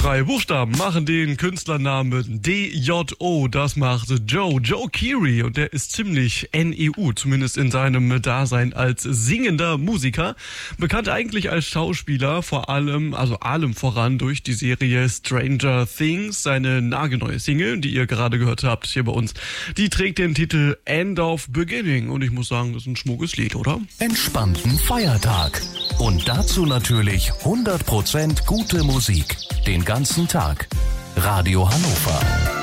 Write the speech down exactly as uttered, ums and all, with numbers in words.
Drei Buchstaben machen den Künstlernamen D J O. Das macht Joe, Joe Keery. Und der ist ziemlich N E U, zumindest in seinem Dasein als singender Musiker. Bekannt eigentlich als Schauspieler, vor allem, also allem voran durch die Serie Stranger Things. Seine nagelneue Single, die ihr gerade gehört habt hier bei uns, die trägt den Titel End of Beginning. Und ich muss sagen, das ist ein schmuckes Lied, oder? Entspannten Feiertag. Und dazu natürlich hundert Prozent gute Musik. Den ganzen Tag. Radio Hannover.